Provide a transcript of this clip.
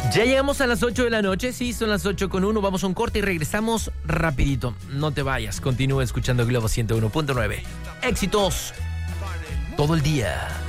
Ya llegamos a las 8 de la noche, sí, son las 8:01, vamos a un corte y regresamos rapidito. No te vayas, continúa escuchando Globo 101.9. Éxitos todo el día.